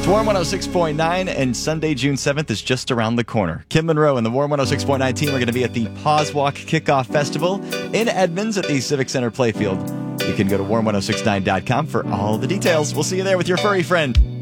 It's Warm 106.9, and Sunday, June 7th is just around the corner. Kim Monroe and the Warm 106.9 team are going to be at the Pause Walk Kickoff Festival in Edmonds at the Civic Center Playfield. You can go to warm1069.com for all the details. We'll see you there with your furry friend.